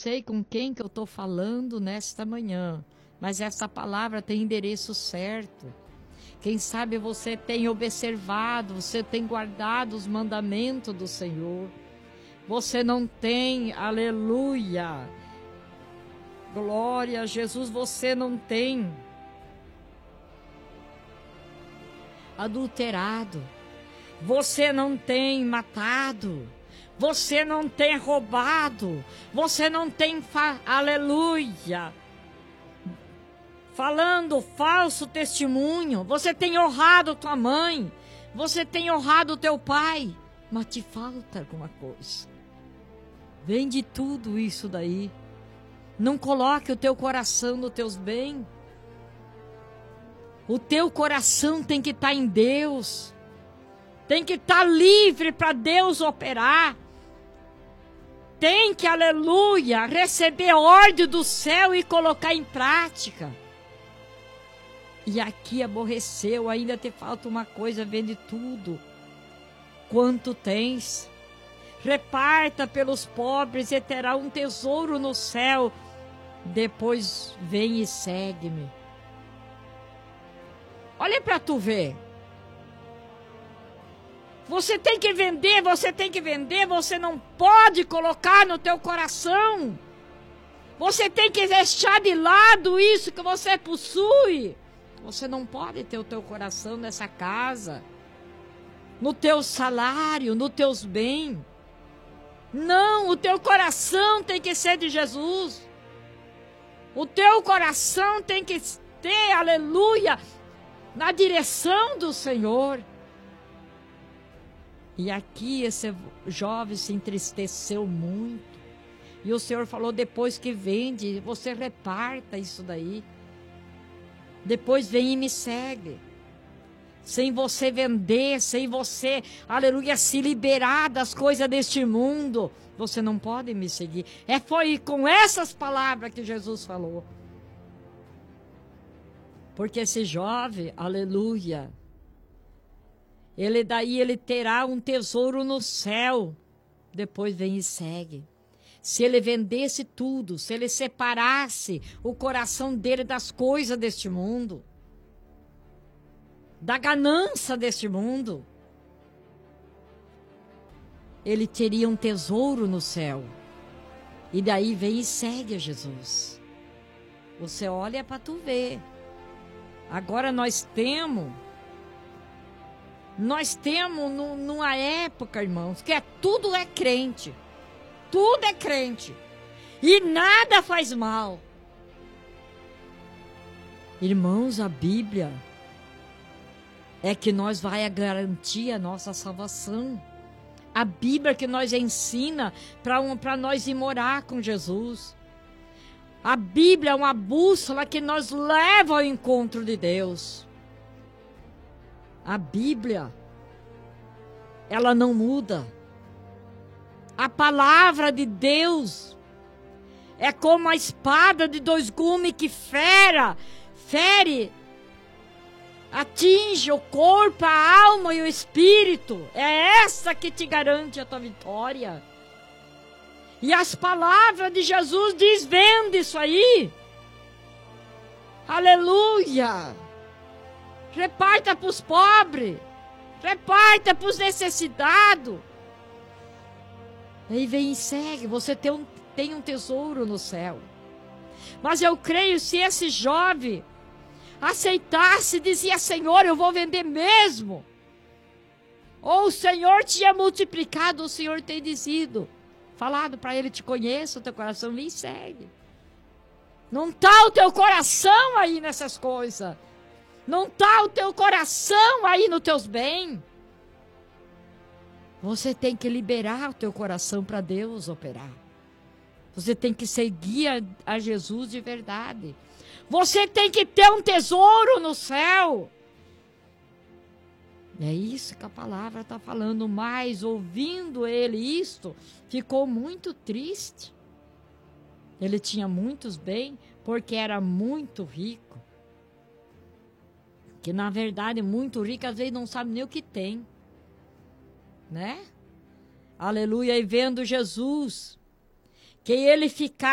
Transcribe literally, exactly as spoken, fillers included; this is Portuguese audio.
sei com quem que eu estou falando nesta manhã, mas essa palavra tem endereço certo. Quem sabe você tem observado, você tem guardado os mandamentos do Senhor. Você não tem, aleluia, glória a Jesus, você não tem adulterado, você não tem matado, você não tem roubado, você não tem, fa- aleluia, falando falso testemunho, você tem honrado tua mãe, você tem honrado teu pai, mas te falta alguma coisa. Vende tudo isso daí. Não coloque o teu coração nos teus bens. O teu coração tem que estar em Deus. Tem que estar livre para Deus operar. Tem que, aleluia, receber ordem do céu e colocar em prática. E aqui aborreceu, ainda te falta uma coisa, vende tudo. Quanto tens? Reparta pelos pobres e terá um tesouro no céu. Depois vem e segue-me. Olha para tu ver. Você tem que vender, você tem que vender, você não pode colocar no teu coração. Você tem que deixar de lado isso que você possui. Você não pode ter o teu coração nessa casa, no teu salário, nos teus bens. Não, o teu coração tem que ser de Jesus. O teu coração tem que ter, aleluia, na direção do Senhor. E aqui esse jovem se entristeceu muito. E o Senhor falou, depois que vende, você reparta isso daí. Depois vem e me segue. Sem você vender, sem você, aleluia, se liberar das coisas deste mundo, você não pode me seguir. É, foi com essas palavras que Jesus falou. Porque esse jovem, aleluia, ele daí ele terá um tesouro no céu. Depois vem e segue. Se ele vendesse tudo, se ele separasse o coração dele das coisas deste mundo, da ganância deste mundo, ele teria um tesouro no céu. E daí vem e segue a Jesus. Você olha para tu ver. Agora nós temos, nós temos no, numa época, irmãos, que é, tudo é crente. Tudo é crente. E nada faz mal. Irmãos, a Bíblia é que nós vai garantir a nossa salvação. A Bíblia que nós ensina para um, para nós ir morar com Jesus. A Bíblia é uma bússola que nos leva ao encontro de Deus. A Bíblia, ela não muda. A palavra de Deus é como a espada de dois gumes que fera, fere, atinge o corpo, a alma e o espírito. É essa que te garante a tua vitória. E as palavras de Jesus diz, vende isso aí. Aleluia. Reparta para os pobres. Reparta para os necessitados. Aí vem e segue. Você tem um, tem um tesouro no céu. Mas eu creio, se esse jovem aceitasse, dizia, Senhor, eu vou vender mesmo. Ou o Senhor tinha multiplicado, o Senhor tem dizido, falado para ele, te conheço, o teu coração me segue. Não está o teu coração aí nessas coisas. Não está o teu coração aí nos teus bens. Você tem que liberar o teu coração para Deus operar. Você tem que seguir a, a Jesus de verdade. Você tem que ter um tesouro no céu. É isso que a palavra está falando. Mas ouvindo ele isto, ficou muito triste. Ele tinha muitos bens, porque era muito rico. Que na verdade, muito rico, às vezes não sabe nem o que tem. Né? Aleluia. E vendo Jesus, que ele ficava